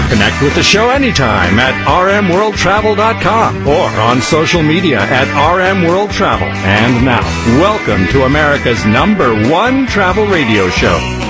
Connect with the show anytime at rmworldtravel.com or on social media at rmworldtravel. And now, welcome to America's #1 travel radio show,